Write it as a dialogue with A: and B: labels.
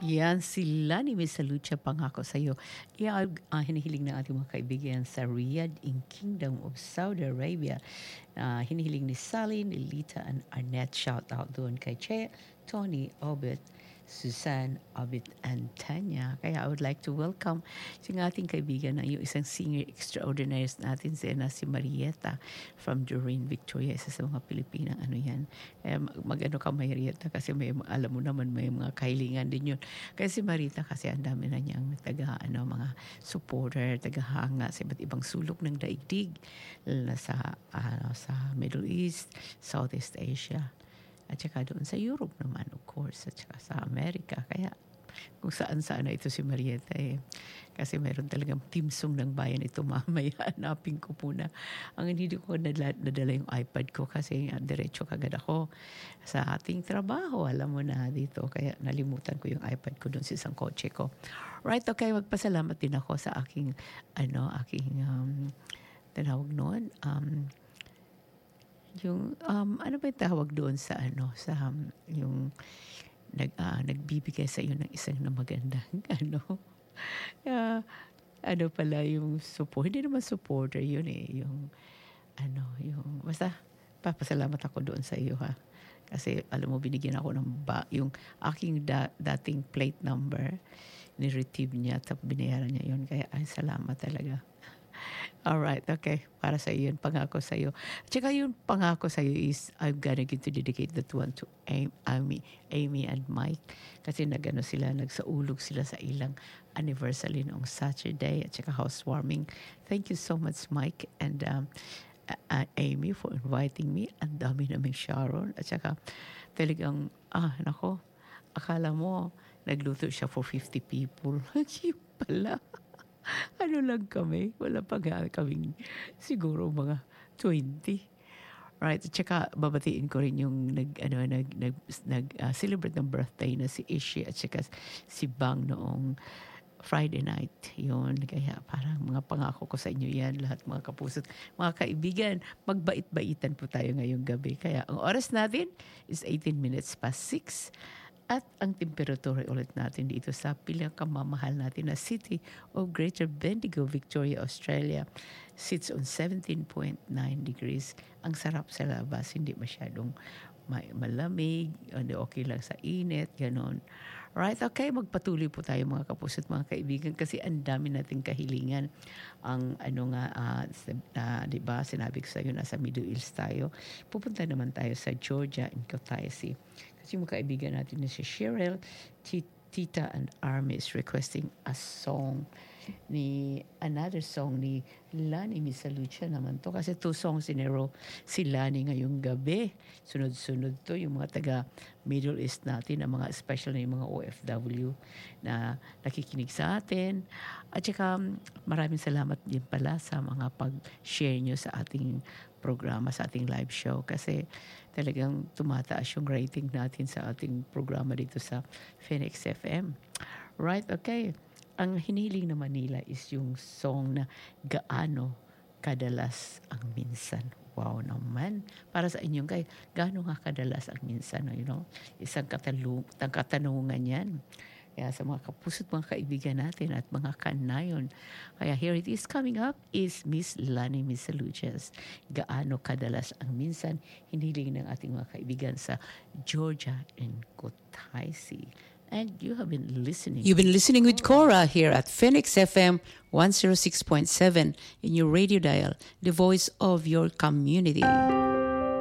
A: Yan sila ni Miss Lucha Pangako sa iyo. Yan ang hinihiling ng ating mga kaibigan sa Riyadh in Kingdom of Saudi Arabia. Hinihiling ni Sally, ni Lita, and Arnett. Shout out doon kay Che, Tony, Obet, Suzanne, Obet, and Tanya. Kaya I would like to welcome yung ating kaibigan na yung isang singer extraordinary natin si Marieta from Doreen, Victoria. Isa sa mga Pilipinang ano yan. Mag-ano ka Marieta kasi may, alam mo naman may mga kahilingan din yun. Kaya si Marieta kasi ang dami na niyang mga supporter, tagahanga sa iba't ibang sulok ng daigdig sa Middle East, Southeast Asia. At saka doon sa Europe naman, of course, at saka sa Amerika. Kaya kung saan-saan na ito si Marieta Kasi meron talagang timsong ng bayan ito mamaya. Hanapin ko muna. Ang hindi ko nadala yung iPad ko kasi diretso kagad ako sa ating trabaho. Alam mo na dito. Kaya nalimutan ko yung iPad ko doon sa isang kotse ko. Right, okay. Magpasalamat din ako sa aking tinawag noon, yung ano ba yung tawag doon sa yung nagbibigay sa iyo ng isang na magandang ano pala yung support, hindi naman supporter yun yung basta papasalamat ako doon sa iyo ha, kasi alam mo binigyan ako ng yung aking dating plate number, ni-retrieve niya tapos binayaran niya yun, kaya ay salamat talaga. Alright, okay. Para sa iyo, pangako sa iyo. Tsaka yung pangako sa iyo is, I'm gonna get to dedicate that one to Amy and Mike. Kasi nagsaulog sila sa ilang anniversary noong Saturday at tsaka housewarming. Thank you so much, Mike and Amy, for inviting me. Ang dami naming Sharon. At tsaka talagang, akala mo, nagluto siya for 50 people. Yung pala. Ano lang kami, wala pa kaming siguro mga 20. Right, at saka babatiin ko rin yung celebrate ng birthday na si Ishi at saka si Bang noong Friday night. Yun, kaya parang mga pangako ko sa inyo yan, lahat mga kapusot, mga kaibigan, magbait-baitan po tayo ngayong gabi. Kaya ang oras natin is 18 minutes past 6. At ang temperatura ulit natin dito sa pinakamamahal natin na City of Greater Bendigo, Victoria, Australia, sits on 17.9 degrees. Ang sarap sa labas, hindi masyadong malamig, okay lang sa init, ganon. Right, okay, magpatuloy po tayo mga kapuso at mga kaibigan kasi ang dami nating kahilingan. Ang diba, sinabi ko sa iyo, nasa Middle East tayo. Pupunta naman tayo sa Georgia in Kutaisi. Kasi yung kaibigan natin na si Cheryl, Tita and Army is requesting a song another song ni Lani Misalucha naman to. Kasi 2 songs in a row si Lani ngayong gabi. Sunod-sunod to yung mga taga Middle East natin, na mga special na yung mga OFW na nakikinig sa atin. At saka maraming salamat din pala sa mga pag-share nyo sa ating programa, sa ating live show. Kasi talagang tumataas yung rating natin sa ating programa dito sa Phoenix FM. Right, okay. Ang hiniling naman nila is yung song na Gaano Kadalas ang Minsan. Wow naman. Para sa inyong gaano nga kadalas ang minsan, isang katanungan yan. Kaya sa mga kapusot, mga kaibigan natin at mga kanayon. Kaya here it is, coming up is Miss Lani Misaluches. Gaano Kadalas ang Minsan, hiniling ng ating mga kaibigan sa Georgia and Kutaisi. And you have been listening.
B: You've been listening with Cora here at Phoenix FM 106.7 in your radio dial, the voice of your community.